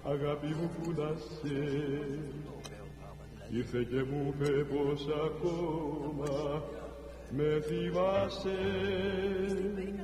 αγάπη μου κούνασε, ήρθε και μου είπε πως ακόμα με θυμάσαι.